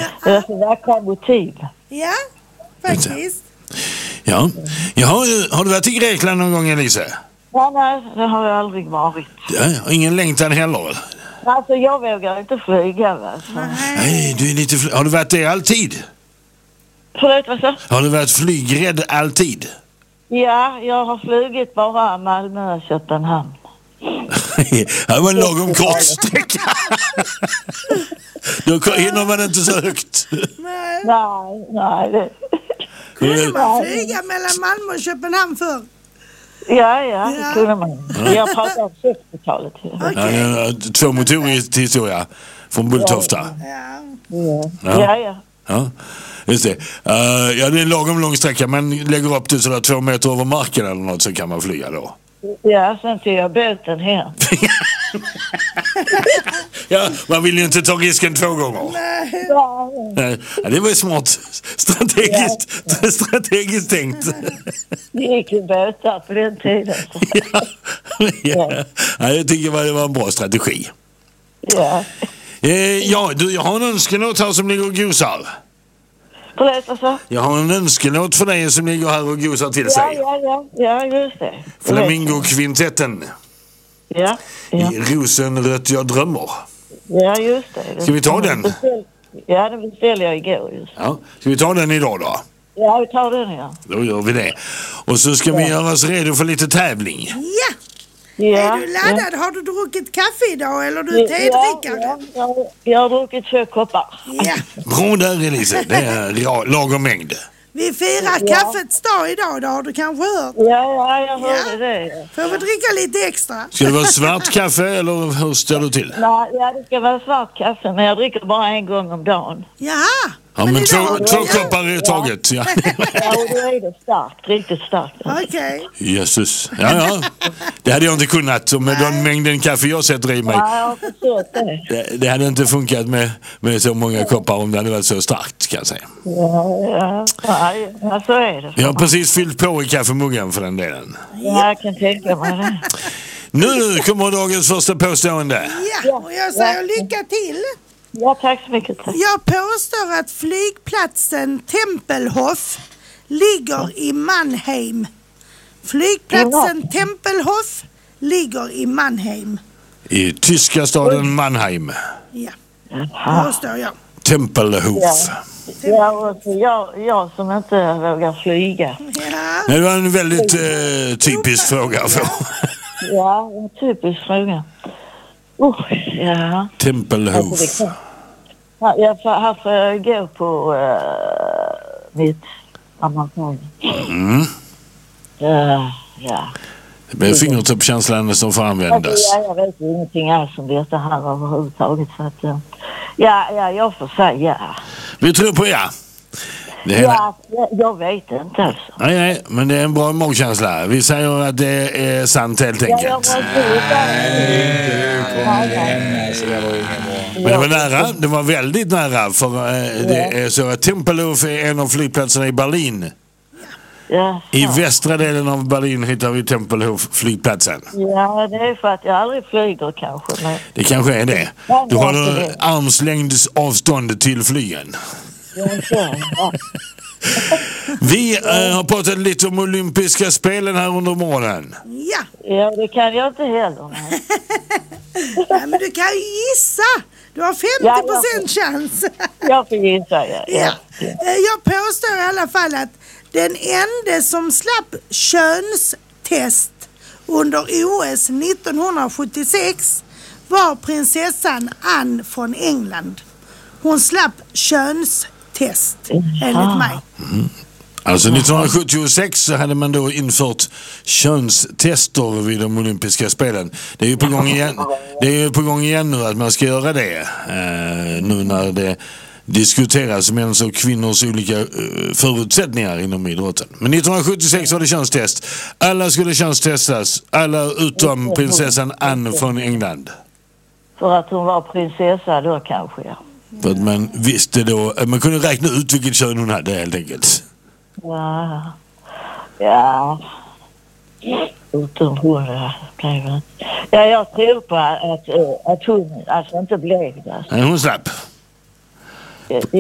Det är så vackra motiv. Ja, faktiskt. Ja. Har du varit i Grekland någon gång, Elise? Nej, det har jag aldrig varit. Ja, ingen längtan heller. Alltså jag vågar inte flyga. Alltså. Nej, du är lite har du varit det alltid? Förlåt, vad så? Har du varit flygrädd alltid? Ja, jag har flugit bara Malmö och Köpenhamn. Det var en lagom kort sträcka. Då hinner man inte så högt. Nej. Det... Kunde man flyga mellan Malmö och Köpenhamn förr? Ja, det kunde man. Jag pratar om 60-talet. Okay. 2 motorer till historia från Bulltofta. Ja. Just det. Det är en lagom lång sträcka, men lägger upp det sådär 2 meter över marken eller något, så kan man flyga då. Ja, sen tog jag båten hem. Ja, man vill ju inte ta risken 2 gånger. Nej. Ja, det var ju smart. Strategiskt tänkt. Det gick ju båtar på den tiden. Ja, jag tycker det var en bra strategi. Ja. Jag har en önskelåt här som ligger och gosar. Förlåt, alltså? Jag har en önskelåt för dig som ligger här och gosar till sig. Ja, just det. Flamingo-kvintetten. Ja. I Rosenrött jag drömmer. Ja, just det. Ska vi ta den? Ja, den beställde jag igår just. Ja. Ska vi ta den idag då? Ja, vi tar den, ja. Då gör vi det. Och så ska vi göra oss redo för lite tävling. Ja! Är du laddad? Har du druckit kaffe idag eller du tedrickare? Jag har druckit 2 koppar. Ja. Bra där, Elise. Det är lagom mängd. Vi firar kaffets dag idag, det har du kanske hört? Ja, jag hörde det. Får vi dricka lite extra? Ska det vara svart kaffe eller hur ställer du till? Nej, det ska vara svart kaffe, men jag dricker bara 1 gång om dagen. Jaha! Ja, men 2 koppar i taget. Ja, och då är det starkt, riktigt starkt. Okej. Jesus. Ja. Det hade jag inte kunnat med den mängden kaffe jag sätter i mig. Ja, jag har förstått det. Det hade inte funkat med så många koppar om det hade varit så starkt, kan jag säga. Ja, så är det. Jag har precis fyllt på i kaffemuggen för den delen. Ja, jag kan tänka mig det. Nu kommer dagens första påstående. Ja, och jag säger lycka till. Ja, tack så mycket. Jag påstår att flygplatsen Tempelhof ligger i Mannheim. Flygplatsen Tempelhof ligger i Mannheim. I tyska staden Mannheim. Ja, påstår jag. Tempelhof. Ja, och jag som inte vågar flyga. Ja. Det var en väldigt typisk fråga. Ja, en typisk fråga. Ja. Tempelhof. Jag får gå på mitt amerikan. Ja. Det blir fingertoppskänslan som får användas. Ja, jag vet ingenting alls om detta här överhuvudtaget. Så att, jag får säga ja. Vi tror på ja. Jag vet inte alltså. Nej, men det är en bra magkänsla. Vi säger att det är sant helt enkelt. Men det var nära, det var väldigt nära, för det är så att Tempelhof är en av flygplatserna i Berlin. Ja. I västra delen av Berlin hittar vi Tempelhof flygplatsen. Ja, det är för att jag aldrig flyger kanske. Men... Det kanske är det. Du har armslängds avstånd till flygen. Vi har pratat lite om olympiska spelen här under morgonen. Ja, det kan jag inte heller. Nej, men du kan ju gissa. Du har 50% chans. Jag får gissa, ja. Jag påstår i alla fall att den enda som slapp könstest under OS 1976 var prinsessan Anne från England. Hon slapp könstest, enligt mig. Alltså 1976 så hade man då infört könstester vid de olympiska spelen. Det är ju på gång igen. Det är ju på gång igen nu att man ska göra det. Nu när det diskuteras mäns och kvinnors olika förutsättningar inom idrotten. Men 1976 var det könstest. Alla skulle könstestas. Alla utom prinsessan Anne från England. För att hon var prinsessa då kanske, ja. För att man visste då, man kunde räkna ut vilket kön hon hade helt enkelt. Ja. Utom hon, ja, jag tror på att hon alltså inte blev det. Nej, hon slapp.